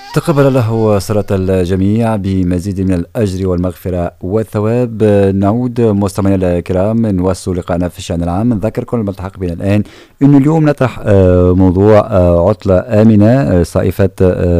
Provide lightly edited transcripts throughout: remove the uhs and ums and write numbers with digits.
تقبل الله صلاة الجميع بمزيد من الأجر والمغفرة والثواب. نعود مستمعينا الكرام نواصل لقاءنا في الشأن العام. نذكركم الملتحق بنا الآن أنه اليوم نطرح موضوع عطلة آمنة صيفة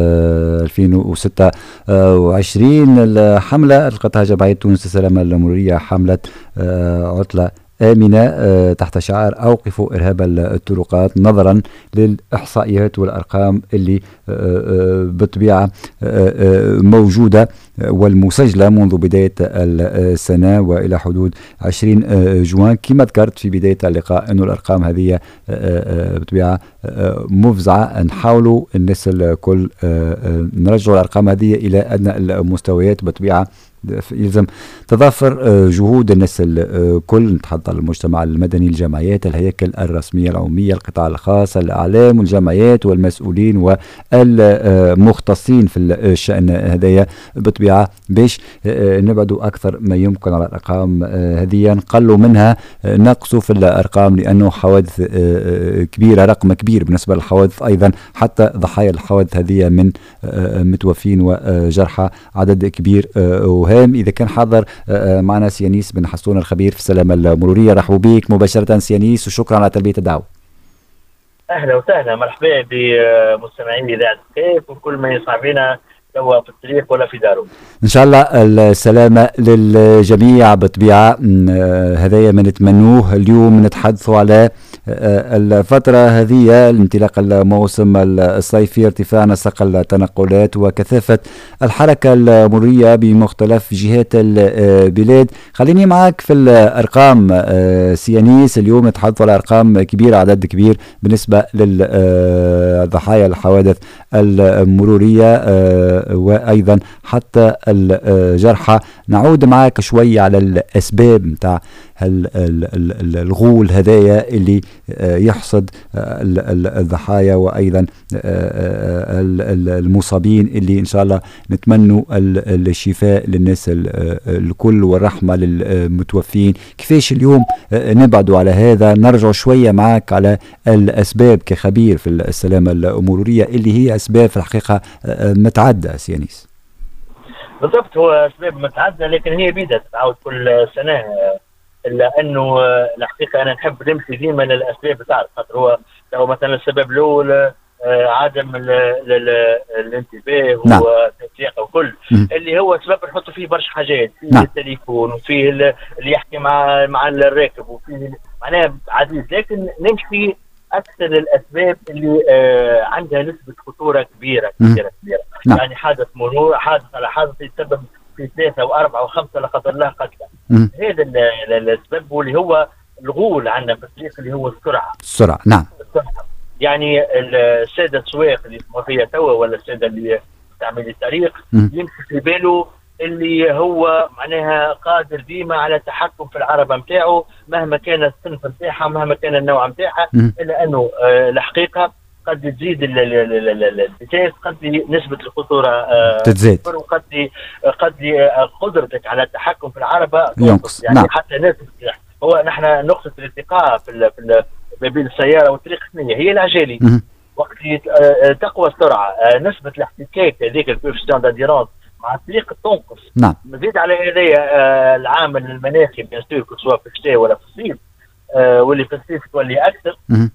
2026. الحملة أطلقتها جمعية تونس للسلامة المرورية، حملة عطلة آمنة تحت شعار أوقفوا إرهاب الطرقات، نظرا للإحصائيات والأرقام اللي بالطبيعة موجودة والمسجلة منذ بداية السنة وإلى حدود 20 جوان. كما ذكرت في بداية اللقاء أنه الأرقام هذه بالطبيعة مفزعة. نحاولوا الناس الكل نرجع الأرقام هذه إلى أدنى المستويات. بالطبيعة يلزم تضافر جهود الناس الكل، نتحدث عن المجتمع المدني، الجمعيات، الهياكل الرسمية العمومية، القطاع الخاص، الإعلام والجمعيات والمسؤولين والمختصين في الشأن هذايا بالطبيعة، باش نبعدوا أكثر ما يمكن على الأرقام هذه، نقلوا منها، نقصوا في الأرقام، لأنه حوادث كبيرة، رقم كبير بالنسبة للحوادث أيضا، حتى ضحايا الحوادث هذه من متوفين وجرحى عدد كبير وهام. إذا كان حاضر معنا سيانيس بن حسون الخبير في السلامة المرورية، رحبوا بك مباشرة سيانيس وشكرا على تلبية الدعوة. أهلا وسهلا، مرحبا بمستمعين إذاعة كيف وكل من يسمع بنا سواء في الطريق ولا في داره. إن شاء الله السلامة للجميع بالطبيعة. هذايا ما نتمنوه. اليوم نتحدثوا على الفترة هذه، انطلاق الموسم الصيفي، ارتفاع نسق التنقلات وكثافة الحركة المرورية بمختلف جهات البلاد. خليني معك في الأرقام سيانيس. اليوم نتحدثوا على أرقام كبيرة، عدد كبير بالنسبة للضحايا الحوادث المرورية وأيضا حتى الجرحى. نعود معك شوي على الأسباب متاع الغول هذايا اللي يحصد الضحايا وأيضا المصابين، اللي إن شاء الله نتمنوا الشفاء للناس الكل والرحمة للمتوفين. كيفاش اليوم نبعدوا على هذا؟ نرجع شوية معك على الأسباب كخبير في السلامة المرورية، اللي هي أسباب في الحقيقة متعددة سيانيس. بالضبط، هو أسباب متعددة، لكن هي بدأت تعود كل سنة، إلا أنه الحقيقة أنا نحب نمشي ديما للأسباب بتاعت، خاطر هو لو مثلا السبب الأول عدم الانتباه والتنسيق وكل اللي هو سبب نحط فيه برشا حاجات، فيه التليفون وفيه اللي يحكي مع الراكب وفيه معناها عديد، لكن نمشي أكثر الأسباب اللي عندها نسبة خطورة كبيرة. يعني حادث مرور، حادث على حادث يسبب في 3 و4 و5 لا قدر الله قتلى. هذا السبب اللي هو الغول عندنا في الطريق، اللي هو السرعة. نعم. السرعة. يعني السادة السواق اللي يسمعوا فيها توا، ولا السادة اللي تعمل الطريق، يمشي في باله اللي هو معناها قادر ديما على التحكم في العربة نتاعو، مهما كان الصنف نتاعها، مهما كان النوع نتاعها، الا انه الحقيقه قد تزيد الفيتاس، قد نسبه الخطوره تزيد، قد قدرتك على التحكم في العربه ينقص. يعني حتى هو نحن نقطه الالتقاء في ما بين السياره والطريق هي العجالي. وقت تقوى السرعه، نسبه الاحتكاك هذيك الكوفيسيون داديرونس مع الطريق تنقص. نعم. مزيد على هذايا العامل المناخي بيان سور، سواء في الشتاء ولا في الصيف، واللي في الصيف تولي اكثر،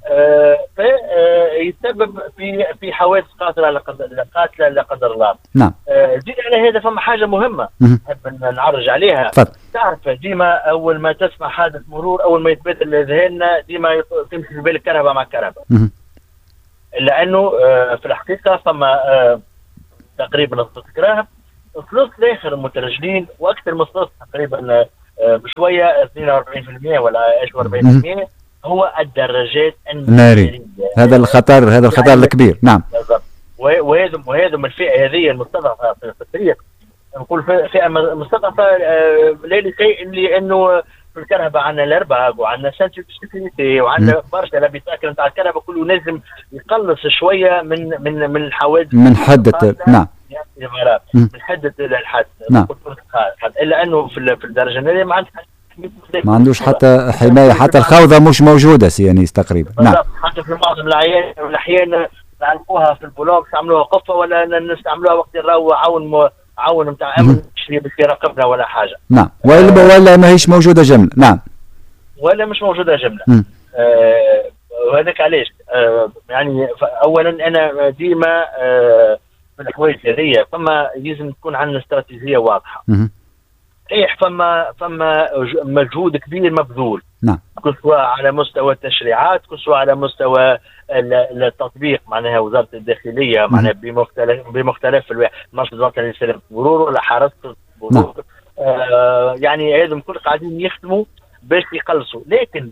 فيسبب في حوادث قاتله لا قدر الله. نعم. زيد على هذا فما حاجه مهمه نحب نعرج عليها. تعرف ديما اول ما تسمع حادث مرور، اول ما يتبادل ذهننا ديما تمشي في بالك كهرباء مع كهرباء. لانه في الحقيقه فما تقريبا التكرار الثلث الاخر المترجلين، واكثر من الثلث تقريبا بشويه 42% ولا 40% هو الدراجات الناريه. هذا الخطر، هذا الخطر يعني الكبير. نعم. بالضبط. وهذا من الفئه هذه المستضعفه في الطريق، نقول فئه مستضعفه لا لشيء، اللي انه في الكهرباء عندنا الارباغ وعندنا سنتر سيكوريتي وعندنا برشا لابس ساكن نتاع الكهرباء، كله لازم يقلص شويه من الحوادث، من حده. نعم. من حده الحد. نعم. الا انه في الدرجه الناريه ما عندوش حتى حمايه، حتى الخوذه مش موجوده سيانيس تقريبا. نعم. حتى في معظم الاحيان نعلقوها في البلوك نستعملوها قفه ولا نستعملوها وقت نراو عون نتاع امن باش يراقبنا ولا حاجه. نعم. ولا ما هيش موجوده جمله. نعم. ولا مش موجوده جمله. وهذاك علاش يعني اولا انا ديما في الحوايج هذيا فما لازم تكون عندنا استراتيجيه واضحه. صحيح فما مجهود كبير مبذول. نعم. كل سواء على مستوى التشريعات، كل سواء على مستوى التطبيق معناها وزاره الداخليه معناها بمختلف المرصد الوطني لسلامه المرور ولا حرس المرور. يعني هذم كل قاعدين يخدموا باش يقلصوا، لكن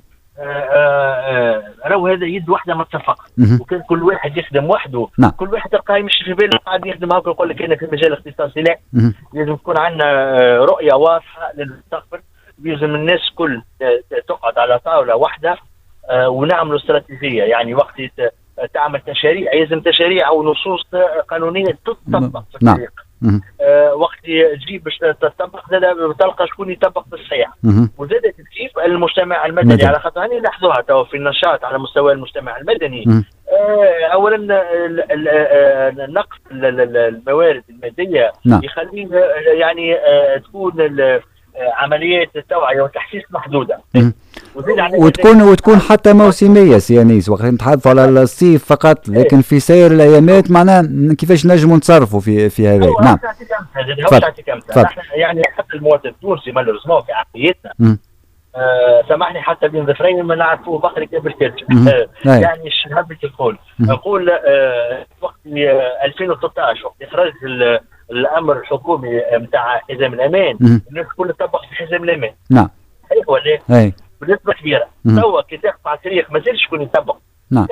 راهو هذا يد واحده ما تتفق، وكان كل واحد يخدم وحده. نعم. كل واحد تلقاه يمشي في باله قاعد يخدم هكا يقول لك انا في مجال اختصاصي. لا، لازم تكون عندنا رؤيه واضحه للمستقبل. لازم الناس كل تقعد على طاوله واحده ونعملوا استراتيجيه. يعني وقت تعمل تشاريع لازم تشاريع او نصوص قانونيه تطبق في الطريق. وقت تجيب باش تطبق تلقى شكون يطبق بالصحيح. وزاد كيف المجتمع المدني على خاطر هاني نلاحظوها تو في النشاط على مستوى المجتمع المدني. اولا نقص الموارد الماديه يخليه يعني تكون عمليات التوعيه والتحسيس محدوده. وتكون حتى موسميه سي انيس، وقت نتحدثوا على الصيف فقط، لكن في سير الايامات معناها كيفاش نجموا نتصرفوا في هذا. نعم. يعني حتى المواطن التونسي مالوريزمون في عقليتنا سامحني حتى بين ظفرين ما نعرفوه بقري كبر كرش. يعني ايش حبيت نقول وقت 2013 وقت اخراج الامر الحكومي نتاع حزام الامان الناس الكل تطبق في حزام الامان. نعم. صحيح ولا لا؟ بنسبه كبيره. توا كي تقطع على التاريخ مازال شكون يطبق. نعم.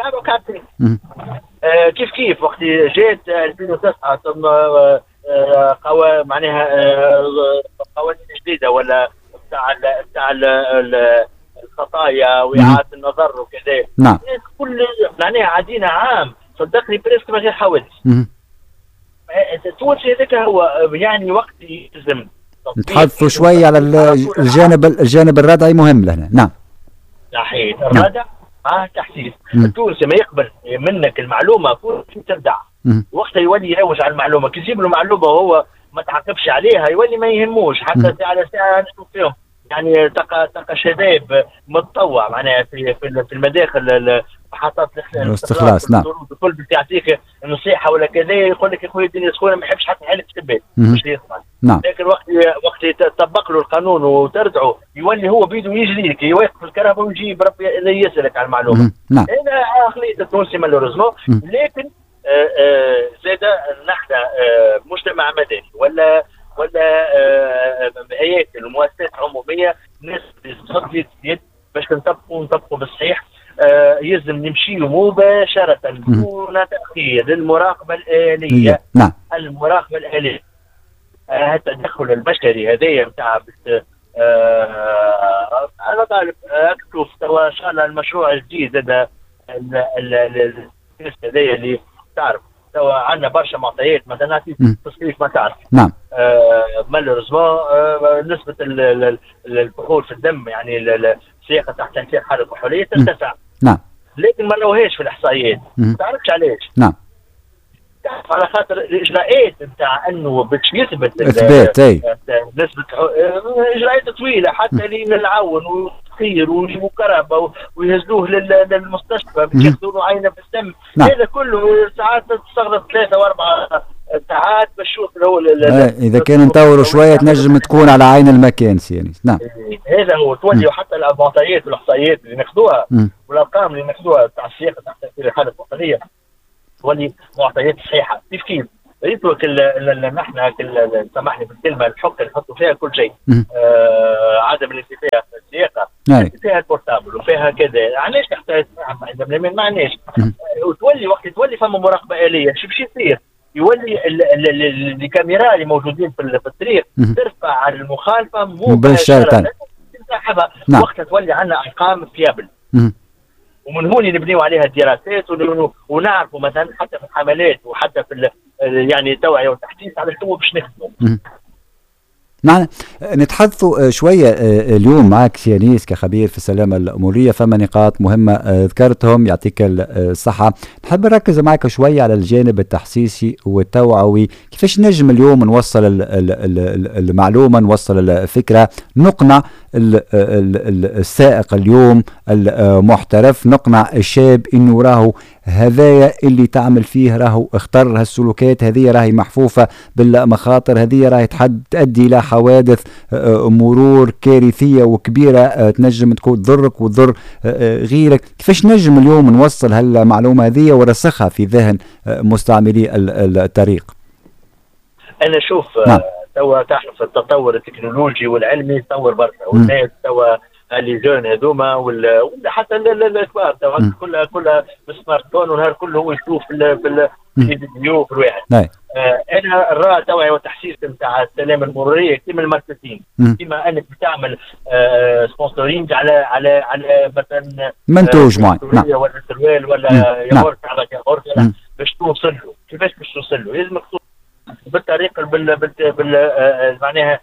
كيف وقت جات 2009 ثم معناها قوانين جديده ولا بتاع الخطايا واعاده النظر وكذا. نعم. كل معناها عدينا عام صدقني بريسك ما غير حوادث. التونسي هذاك هو يعني وقت يلزم نتحدثوا شوي على الجانب الردعي مهم لهنا. نعم. صحيح. الردع مع التحسيس. التونسي ما يقبل منك المعلومه كل تردع، وقتها يولي يروج على المعلومه. كي يجيب له معلومه وهو ما تعاقبش عليها يولي ما يهموش حتى ساعه على ساعه نشوف فيهم. يعني تلقى شباب متطوع معناها في المداخل محطات الاستخلاص. نعم. الكل يعطيك نصيحه ولا كذا يقول لك يا خويا الدنيا سخونه ما يحبش حتى حالك الشباب مش يسمع. نعم. لكن وقت تطبق له القانون وترجعه يولي هو بيده يجري لك يوقف في الكهرباء ويجي بربي يسالك على المعلومه. نعم. هذا عقليه التونسي مالوريزمون. لكن زاد نحن مجتمع مدني ولا هياكل ومؤسسات عموميه ناس تصدي يد باش نطبقوا بالصحيح. يلزم نمشيو مباشره دون تاخير للمراقبه الاليه. نعم. المراقبه الاليه التدخل البشري هذايا نتاع انا طالب اكتب توا ان شاء الله المشروع الجديد هذا هذايا اللي تعرف توا عندنا برشا معطيات مثلا نعطيك تصريف ما تعرف. نعم. مالوريزمون نسبه البخور في الدم يعني السياقه تحت تاثير حاله كحوليه ترتفع. نعم. لكن ما نلوهاش في الاحصائيات. ما تعرفش علاش. نعم. تعرف على خاطر الاجراءات نتاع انه باش يثبت اثبات نسبه اجراءات طويله حتى لين نعاون وتخير ويجيبوا كهرباء ويهزوه للمستشفى باش ياخذوا له عينه في الدم. هذا كله ساعات تستغرق 3 و4 ساعات باش تشوف هو اذا كان نطوروا شويه تنجم تكون على عين المكان سياني. نعم. هذا هو تولي حتى المعطيات والاحصائيات اللي ناخذوها والارقام اللي ناخذوها تاع السياقه تحت تاثير الحاله الوطنيه تولي معطيات صحيحه. كيف يترك نحن سامحني بالكلمه الحكه نحطوا فيها كل شيء. عدم الانتباه في السياقه فيها البورتابل وفيها كذا. علاش تحتاج ما عندناش. وتولي وقت تولي فما مراقبه اليه شو باش يصير؟ يولي الكاميرا اللي موجودين في الطريق ترفع على المخالفه مباشره تنسحبها. وقتها تولي عندنا ارقام فيابل. ومن هون نبنيو عليها الدراسات ونعرفوا مثلا حتى في الحملات وحتى في يعني التوعيه والتحسيس على شنو باش نخدموا. نعم. نتحدثوا شوية اليوم معك سيانيس كخبير في السلامة الأمورية، فما نقاط مهمة ذكرتهم، يعطيك الصحة. نحب نركز معك شوية على الجانب التحسيسي والتوعوي، كيفاش نجم اليوم نوصل المعلومة، نوصل الفكرة، نقنع السائق اليوم المحترف، نقنع الشاب انه راهو هذايا اللي تعمل فيه، راهو اختار هالسلوكات هذه، راهي محفوفة بالمخاطر هذه، راهي تؤدي الى حوادث مرور كارثية وكبيرة تنجم تكون تضرك وتضر غيرك. كيفاش نجم اليوم نوصل هالمعلومة هذه ورسخها في ذهن مستعملي الطريق؟ انا شوف توا تعرف التطور التكنولوجي والعلمي تطور برشا، والناس توا اللي جون هذوما ولا حتى الكبار توا كلها بالسمارت فون، والنهار كله هو يشوف في الفيديو في الواحد. انا الرا توعيه والتحسيس نتاع السلامه المروريه كيما الماركتينغ، كيما انك بتعمل سبونسورينج على مثلا منتوج معين، ولا سروال ولا ياغورت على ياغورت باش توصل له. كيفاش باش توصل له؟ لازمك بالطريقه معناها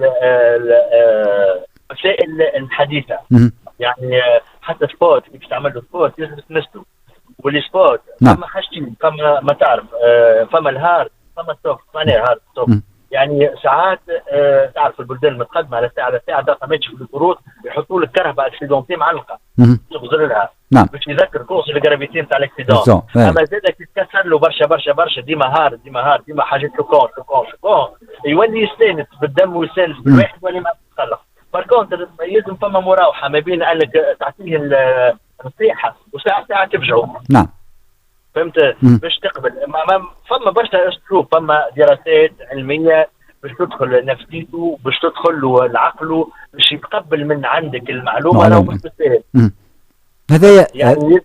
الوسائل الحديثه. يعني حتى سبوت كيف تعمل له سبوت لازم تمسته، والسبوت فما حاجتين، فما ما تعرف فما الهارد، فما السوفت. معناها هارد سوفت يعني ساعات تعرف البلدان المتقدمه على ساعه دقه ماشي في الكروت يحطوا لك كرهبه اكسيدونتي معلقه تغزر لها باش يذكر كورس الجرافيتي نتاع الاكسيدون. اما زاد تتكسر له برشا ديما هارد ديما حاجه شوكون يولي يستانس بالدم ويستانس بالواحد ولا ما تتخلق. باركونتر لازم فما مراوحه ما بين انك تعطيه النصيحه وساعه تفجعه. نعم فهمت؟ باش تقبل فما برشا اسلوب، فما دراسات علميه باش تدخل نفسيته، باش تدخل له لعقله، باش يتقبل من عندك المعلومه. لو مش بالسهل هذايا يعني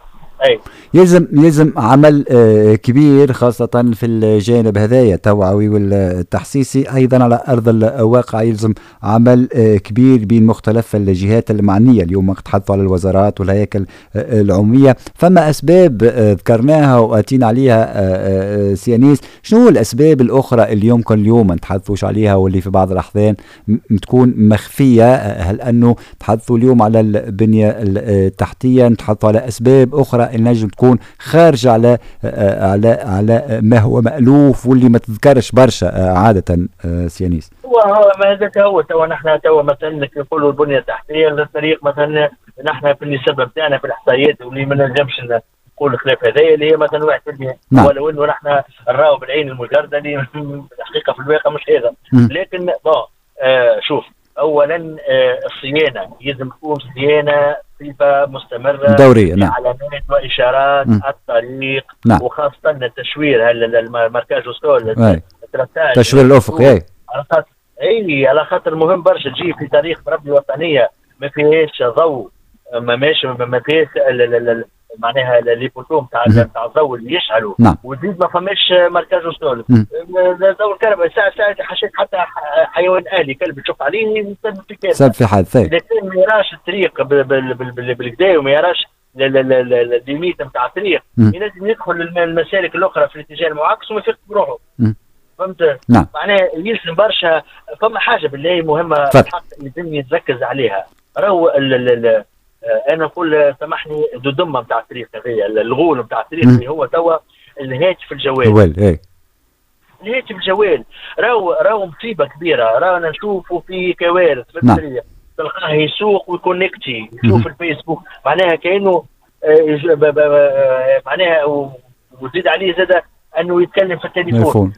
يلزم عمل كبير خاصة في الجانب هذايا التوعوي والتحسيسي. أيضا على أرض الواقع يلزم عمل كبير بين مختلف الجهات المعنية. اليوم نتحدث على الوزارات والهياكل العمومية، فما أسباب ذكرناها وأتينا عليها سيانيس. شنو الأسباب الأخرى اليوم كل يوم نتحدثوش عليها واللي في بعض الأحيان تكون مخفية؟ هل أنه تحدثوا اليوم على البنية التحتية، نتحدثوا على أسباب أخرى النجم تكون خارج على ما هو مألوف واللي ما تذكرش برشا عادة سيانيس؟ هو ما هذاك هو توا نحن توا مثلا كي نقولوا البنية التحتية للطريق مثلا نحن في النسبة بتاعنا في الإحصائيات واللي ما نجمش نقول خلاف هذايا اللي هي مثلا 1%. ولو انه نحن نراو بالعين المجردة اللي الحقيقة في الواقع مش هذا. لكن شوف اولا الصيانة لازم تكون صيانة صفة مستمرة دورية. علامات وإشارات الطريق. وخاصة التشوير الماركاج وستول تشوير الأفق على خاطر مهم برشا تجي في تاريخ بربي وطنية ما فيهاش ضوء، ما فيهاش معناها لي بوتوم تاع الضوء اللي يشعلوا. وزيد ما فماش ماركاج وستول ضوء الكهرباء ساعة حشيت حتى حيوان آلي كلب تشوف عليه يسبب في حادث. إذا كان ما يراش الطريق بالكدا وما يراش الليميت نتاع الطريق لازم يدخل المسالك الأخرى في الاتجاه المعاكس وما يفيق بروحه. فهمت؟ معناها يلزم برشا. فما حاجة بالله مهمة الحق لازم يتركز عليها. راهو انا نقول سامحني دمه نتاع الطريق هذيا الغول نتاع الطريق اللي هو توا الهاتف الجوال. الهاتف الجوال راهو مصيبه كبيره. رانا نشوفوا في كوارث في الطريق تلقاه يسوق ويكونكتي يشوف الفيسبوك معناها كانه معناها وزيد عليه زاد انه يتكلم في التليفون.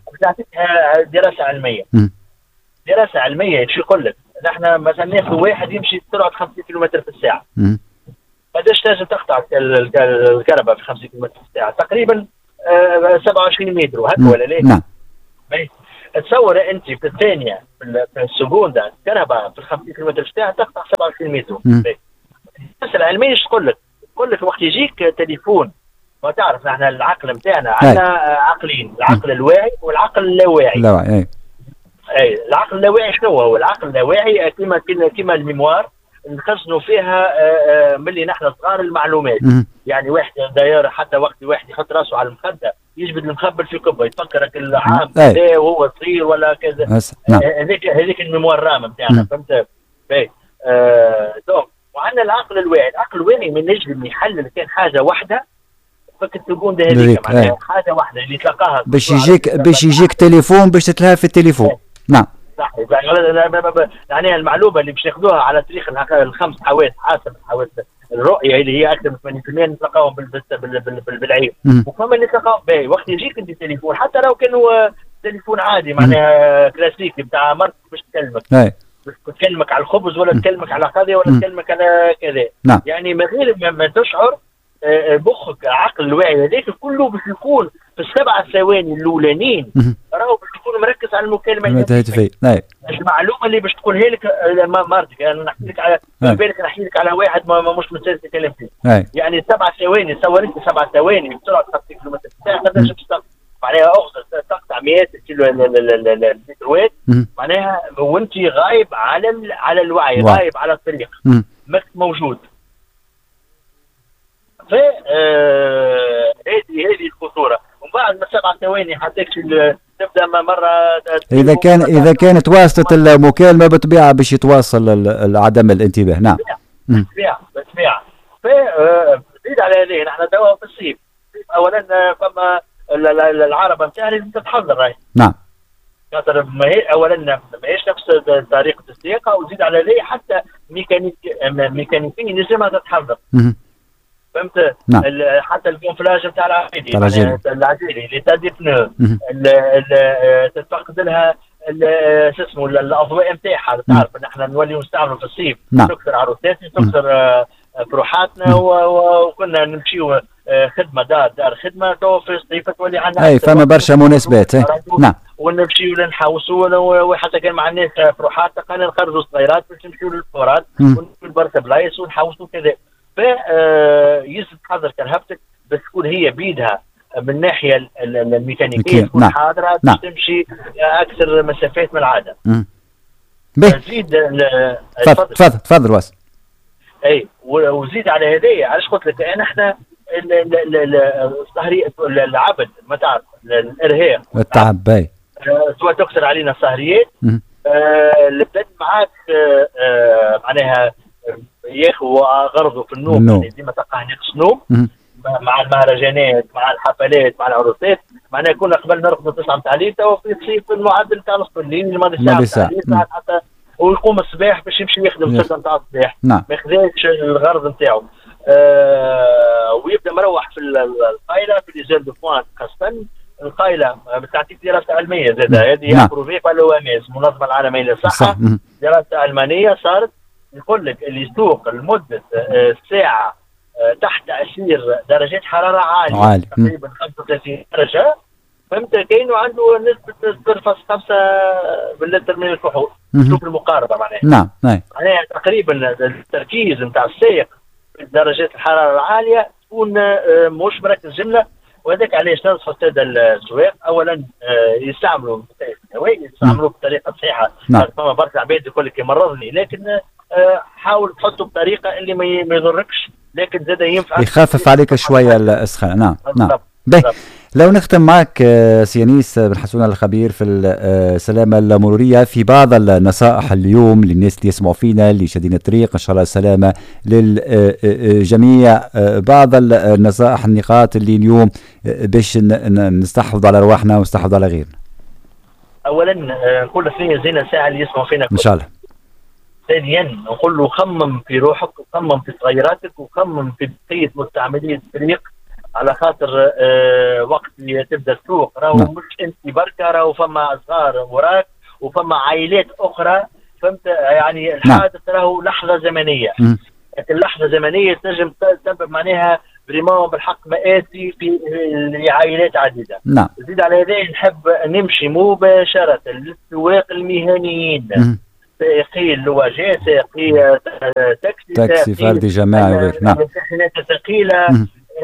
دراسه علميه شو يقول لك؟ نحن مثلا ناخذ واحد يمشي بسرعه 50 كيلومتر في الساعه. قداش لازم تقطع الكهرباء في 50 كيلومتر في الساعه؟ تقريبا 27 متر وهكا ولا لا؟ نعم. تصور انت في الثانيه في السكونده الكهرباء في 50 كيلومتر في الساعه تقطع 27 متر. الدراسه العلميه ايش تقول لك؟ تقول لك وقت يجيك تليفون ما تعرف نحن العقل نتاعنا عندنا عقلين، العقل الواعي والعقل اللاواعي. العقل اللاواعي شنو هو؟ العقل اللاواعي كما الميموار نخزنوا فيها ملي نحن صغار المعلومات. يعني واحد داير حتى وقت واحد يحط راسه على المخده يجبد المخبل في كبه يفكرك العام كذا وهو صغير ولا كذا. نعم. هذيك الميموار رام نتاعنا فهمت. باهي دونك وعندنا العقل الواعي. العقل الواعي من نجم يحلل كان حاجه واحده فكنت تقول ده هذيك معناها حاجه واحده اللي تلقاها باش يجيك تليفون باش تتلهى في التليفون. نعم صح. يعني المعلومه اللي باش ناخذوها على تاريخ الخمس حواس حسب حواس الرؤيه اللي هي اكثر من 80% نتلقاهم بالعين وفما اللي تلقاهم باهي. وقت يجيك انت تليفون حتى لو كان هو تليفون عادي معناها كلاسيكي بتاع مرت باش تكلمك تكلمك على الخبز ولا تكلمك على قضيه ولا تكلمك على كذا. يعني من غير ما تشعر مخك عقل الواعي هذاك كله باش يكون في ال7 ثواني الاولانيين راهو باش تكون مركز على المكالمه الهاتفيه. المعلومه اللي باش تقولها لك مرتك انا نحكي لك على بالك نحكي لك على واحد ما مش متسلسل تتكلم فيه. يعني 7 ثواني تصور انت 7 ثواني بسرعه 5 كيلومتر في الساعه قداش تستقطع معناها اخذ تقطع مئات الكيلو المتروات معناها وانت غايب على الوعي غايب على الطريق ماك موجود. هذه الخطوره. ومن بعد ما 7 ثواني حتى تبدا مره اذا كانت واسطه المكالمه بطبيعه باش يتواصل عدم الانتباه. نعم بالطبيعه. زيد على هذه نحن توا في الصيف اولا فما العربه نتاعنا لازم تتحضر راهي. نعم خاطر ما هي اولا ماهيش نفس طريقه السياقه وزيد على هذه حتى ميكانيكيا لازمها تتحضر. فهمت؟ نعم. حتى الكونفلاج نتاع العجيلي اللي تدي بنو تتفقد لها شو اسمه الاضواء نتاعها. تعرف ان احنا نولي نستعملوا في الصيف تكسر عروساتنا تكسر فروحاتنا وكنا نمشيو خدمه دار خدمه تو في الصيف تولي عندنا فما برشا مناسبات. نعم ونمشيو نحوسوا وحتى كان مع الناس فروحات تقالنا نخرجوا صغيرات باش نمشيو للفورات ونمشيو برشا بلايص ونحوسوا كذا. يجب تحضر كرهبتك بس تكون هي بيدها من الناحيه الميكانيكيه تكون حاضره باش تمشي اكثر مسافات من العاده. زيد تفضل واس. وزيد على هذايا علاش قلت لك احنا العبد ما تعرف الارهاق التعب باي سواء تكسر علينا السهريات اللي بدات معاك معناها ياخذ غرضه في النوم يعني ديما تلقاه ناقص نوم مع المهرجانات مع الحفلات مع العروسات معناها كنا قبل نرقدوا 9 نتاع الليل تو في الصيف المعدل تاع نصف الليل ماضي ساعه حتى ويقوم الصباح باش يمشي يخدم 6 نتاع الصباح ما ياخذش الغرض نتاعو. ويبدا مروح في القايله في ليزير دو بوان خاصه القايله تعطيك دراسه علميه زاد هذه بروفي بار لو ام اس المنظمه العالميه للصحه دراسه علمانيه صارت يقول لك اللي يسوق لمده ساعه تحت تاثير درجات حراره عاليه تقريبا 35 درجه فهمت كاينه عنده نسبه 0.5 باللتر من الكحول. شوف المقاربه معناها. نعم معناها تقريبا التركيز نتاع السائق في درجات الحراره العاليه تكون مش مركز جمله. وهذاك علاش ننصح الساده السواق اولا يستعملوا المكيف الهوائي يستعملوه بطريقه صحيحه. فما برشا عباد يقول لك يمرضني لكن حاول تحطه بطريقه اللي ما يضركش لكن زاد ينفع يخفف عليك شويه الاسخان. نعم لو نختم معك سيانيس بن حسون الخبير في السلامة المرورية في بعض النصائح اليوم للناس اللي يسمعوا فينا اللي شادين الطريق إن شاء الله السلامة للجميع. بعض النصائح النقاط اللي اليوم باش نستحفظ على رواحنا ونستحفظ على غيرنا. أولا كل سنة زينا ساعة اللي يسمعوا فينا إن شاء الله. ثانيا نقول له خمم في روحك وخمم في صغيراتك وخمم في بقية مستعملي الطريق على خاطر وقت اللي تبدا تسوق راهو مش انت بركه راهو فما صغار وراك وفما عائلات اخرى فهمت يعني الحادث راهو لحظه زمنيه. لكن لحظه زمنيه تنجم تسبب معناها بريمون بالحق مآسي في عائلات عديده. زيد على هذا نحب نمشي مباشره للسواق المهنيين سائقي اللواجات سائقي تاكسي فردي جماعي وغيره. الشاحنات الثقيله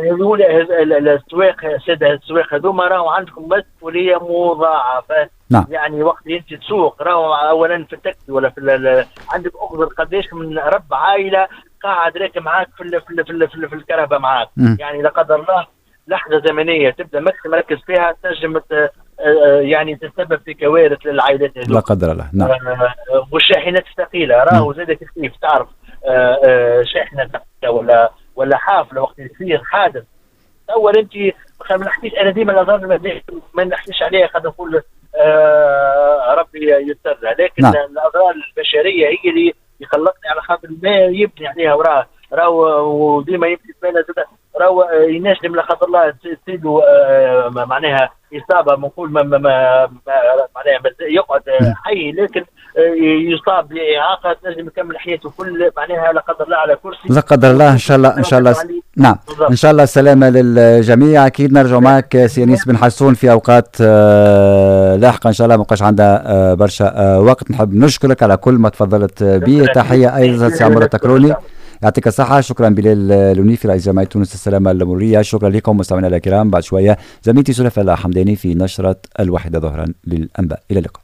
السواق السواق هذوما راهو عندكم مسؤوليه مضاعفه. يعني وقت انت تسوق راهو اولا في التاكسي ولا في عندك اقدر قداش من رب عائله قاعد راكب معاك في الكرهبه معاك. يعني لا قدر الله لحظه زمنيه تبدا ما تركز فيها تنجم يعني تتسبب في كوارث للعائلات لا قدر الله. نعم. والشاحنات الثقيله راهو زاد كيف تعرف شاحنه ولا حافله وقت يصير حادث اول انت ما نحكيش انا ديما الاضرار ما نحكيش عليها خلينا نقول ربي يسرها لكن نعم. الاضرار البشريه هي اللي يخلقني على خاطر ما يبني عليها وراه وديما يمشي في بالنا راهو ينجم لا قدر الله تصيدوا معناها اصابه بنقول معناها يقعد حي لكن يصاب باعاقه تنجم يكمل حياته كل معناها لا قدر الله على كرسي لا قدر الله. ان شاء الله ان شاء الله نعم بالضبط. ان شاء الله السلامه للجميع. اكيد نرجع معك سي انيس بن حسون في اوقات لاحقه ان شاء الله، ما بقاش عندنا برشا وقت. نحب نشكرك على كل ما تفضلت به. تحيه ايضا سي عمر التكروني، يعطيك الصحة. شكرا بلال لونيفي رئيس جمعية تونس السلامة المرورية. شكرا لكم مستمعينا الكرام. بعد شوية زميلتي سلفة حمداني في نشرة 1 ظهرا للأنباء. إلى اللقاء.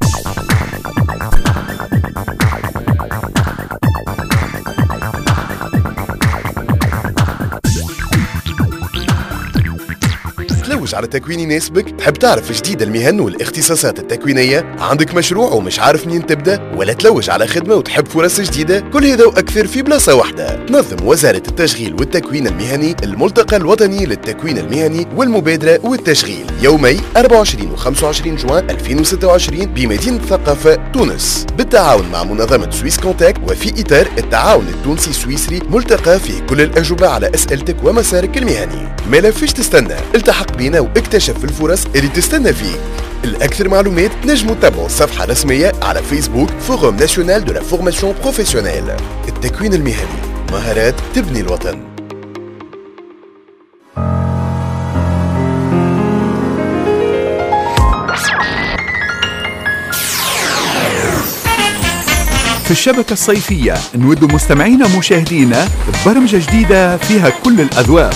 تلوج على تكوين يناسبك؟ تحب تعرف جديد المهن والاختصاصات التكوينية؟ عندك مشروع ومش عارف منين تبدأ؟ ولا تلوج على خدمة وتحب فرص جديدة؟ كل هذا وأكثر في بلاصة واحدة. تنظم وزارة التشغيل والتكوين المهني الملتقى الوطني للتكوين المهني والمبادرة والتشغيل يومي 24 و 25 جوان 2026 بمدينة الثقافة تونس بالتعاون مع منظمة سويس كونتاكت وفي إطار التعاون التونسي السويسري ملتقى فيه كل الأجوبة على أسئلتك ومسارك المهني. ما لفش تستنى، التحق بينا واكتشف الفرص اللي تستنى فيك. الأكثر معلومات نجموا تتابعوا الصفحة الرسمية على فيسبوك فوروم ناسيونال دو لا فورماسيون بروفيسيونيل. التكوين المهني، مهارات تبني الوطن. في الشبكة الصيفية نود مستمعينا ومشاهدينا برمجة جديدة فيها كل الأذواق.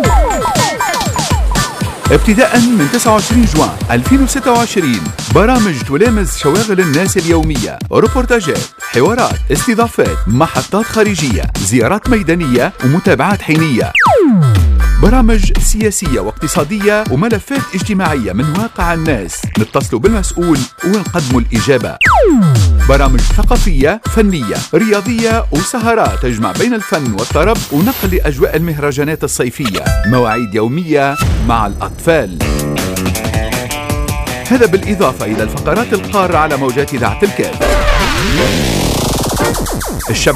ابتداء من 29 جوان 2026 برامج تلامس شواغل الناس اليومية، روبورتاجات، حوارات، استضافات، محطات خارجية، زيارات ميدانية ومتابعات حينية. برامج سياسية واقتصادية وملفات اجتماعية من واقع الناس، نتصلوا بالمسؤول ونقدموا الإجابة. برامج ثقافية، فنية، رياضية وسهرات تجمع بين الفن والطرب ونقل لأجواء المهرجانات الصيفية. مواعيد يومية مع الأطفال. هذا بالإضافة إلى الفقرات القارة على موجات إذاعة الكاف. الشبكة